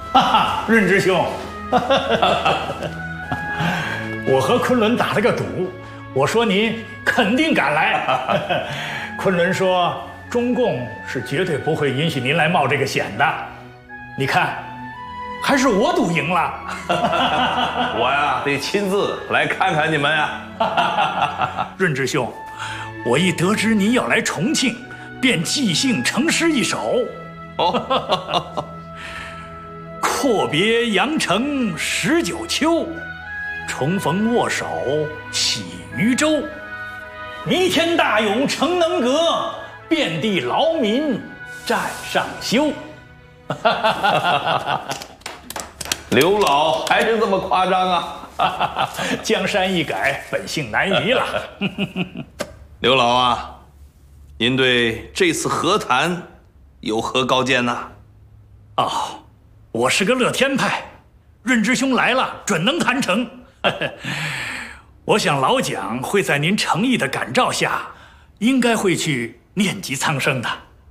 哈哈，润之兄，我和昆仑打了个赌，我说您肯定敢来。昆仑说中共是绝对不会允许您来冒这个险的。你看，还是我赌赢了。 我呀得亲自来看看你们呀。 润之兄，我一得知您要来重庆，便即兴成诗一首。哦，阔别阳城19秋，重逢握手喜渔舟。弥天大勇诚能革，遍地劳民占上修。 刘老还是这么夸张啊！ 江山易改，本性难移了。 刘老啊，您对这次和谈有何高见呢？ 哦，我是个乐天派，润之兄来了准能谈成。我想老蒋会在您诚意的感召下，应该会去念及苍生的。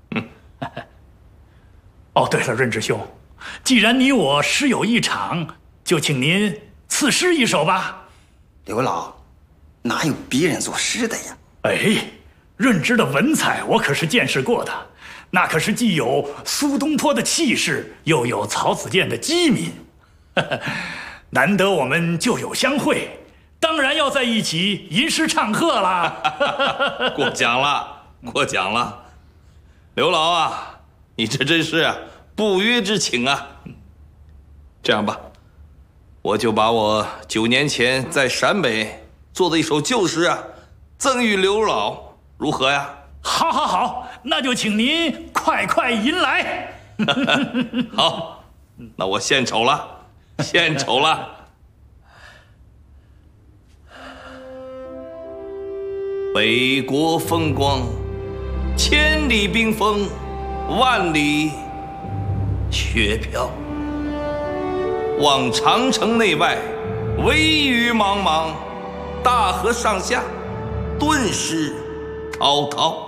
哦，对了，润之兄，既然你我诗有一场，就请您赐诗一首吧。 刘老，哪有别人作诗的呀？ 哎，润之的文采我可是见识过的，那可是既有苏东坡的气势，又有曹子建的机敏。难得我们旧友相会，当然要在一起吟诗唱和啦。 过奖了，过奖了。刘老啊，你这真是不约之请啊。这样吧，我就把我9年前在陕北做的一首旧诗赠予刘老，如何呀？ 好，好，好，那就请您快快吟来。 好，那我献丑了，献丑了。北国风光，千里冰封，万里雪飘。望长城内外，惟余茫茫，大河上下，顿时滔滔。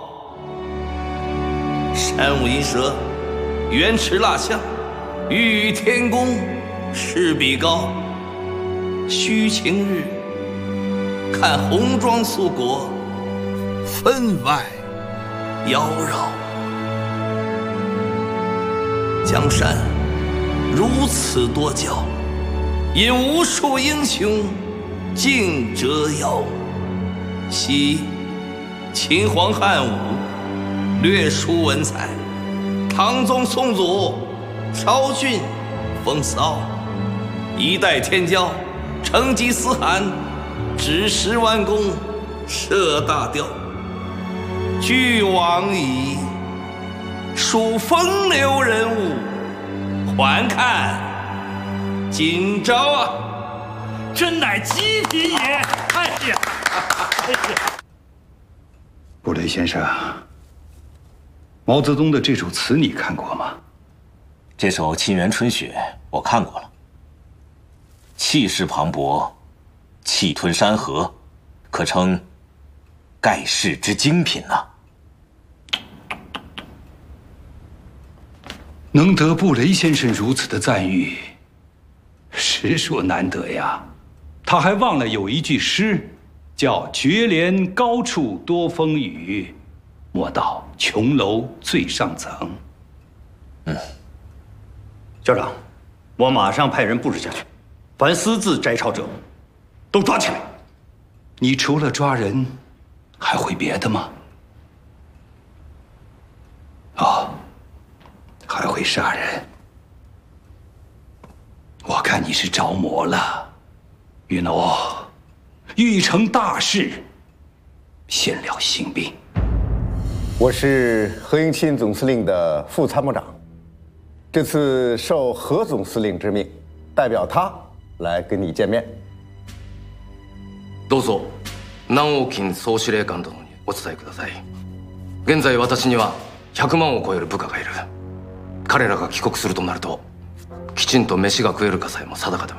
山舞银蛇，原驰蜡象，欲与天公试比高。须晴日，看红装素裹，分外妖娆。江山如此多娇，引无数英雄竞折腰。昔秦皇汉武，略输文采；唐宗宋祖，超俊风骚。一代天骄，成吉思汗，只10万弓，射大雕。俱往矣，数风流人物，还看今朝啊！ 真乃极品也！哎呀， 布雷先生，毛泽东的这首词你看过吗？ 这首《沁园春雪》我看过了，气势磅礴，气吞山河，可称盖世之精品呐。 能得布雷先生如此的赞誉，实属难得呀。他还忘了有一句诗，叫“绝莲高处多风雨，莫道琼楼最上层”。 校长，我马上派人布置下去，凡私自摘抄者，都抓起来。 你除了抓人，还会别的吗？哦，还会杀人。我看你是着魔了，允诺，欲成大事，先了性命。 我是何应钦总司令的副参谋长，这次受何总司令之命，代表他来跟你见面。 どうぞ南欧金総司令官殿にお伝えください。現在私には100万を超える部下がいる。彼らが帰国するとなると、きちんと飯が食えるかさえも定かでは